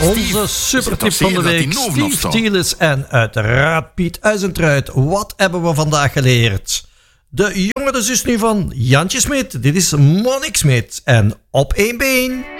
Onze supertip van de week, Steve Thielis en uiteraard Piet Uizentruid. Wat hebben we vandaag geleerd? De jongere zus nu van Jantje Smit. Dit is Monique Smit en Op één been.